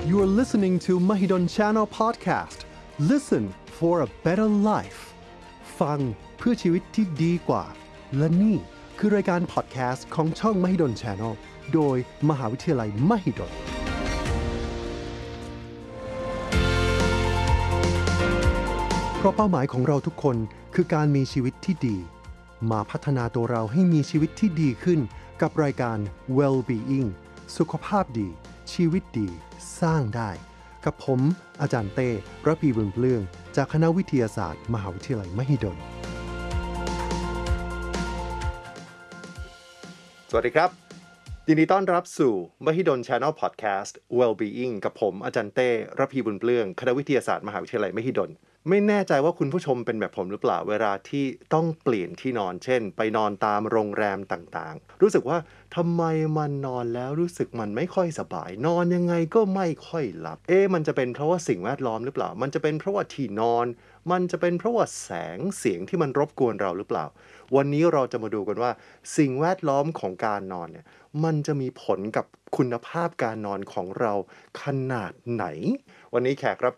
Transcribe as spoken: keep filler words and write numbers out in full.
You are listening to Mahidol Channel Podcast. Listen for a better life. ฟังเพื่อชีวิตที่ดีกว่าและนี่คือรายการพอดแคสต์ของช่อง Mahidol Channel โดยมหาวิทยาลัย Mahidolเพราะเป้าหมายของเราทุกคนคือการมีชีวิตที่ดีมาพัฒนาตัวเราให้มีชีวิตที่ดีขึ้นกับรายการ Well-being สุขภาพดีชีวิตดีสร้างได้กับผมอาจารย์เต้ระพีบุญเปลื้องจากคณะวิทยาศาสตร์มหาวิทยาลัยมหิดลสวัสดีครับยินดีต้อนรับสู่ Mahidol Channel Podcast Well-being กับผมอาจารย์เต้ระพีบุญเปลื้องคณะวิทยาศาสตร์มหาวิทยาลัยมหิดลไม่แน่ใจว่าคุณผู้ชมเป็นแบบผมหรือเปล่าเวลาที่ต้องเปลี่ยนที่นอนเช่นไปนอนตามโรงแรมต่างๆรู้สึกว่าทำไมมันนอนแล้วรู้สึกมันไม่ค่อยสบายนอนยังไงก็ไม่ค่อยหลับเอ๊ะมันจะเป็นเพราะว่าสิ่งแวดล้อมหรือเปล่ามันจะเป็นเพราะว่าที่นอนมันจะเป็นเพราะว่าแสงเสียงที่มันรบกวนเราหรือเปล่าวันนี้เราจะมาดูกันว่าสิ่งแวดล้อมของการนอนเนี่ยมันจะมีผลกับคุณภาพการนอนของเราขนาดไหนวันนี้แขกรับ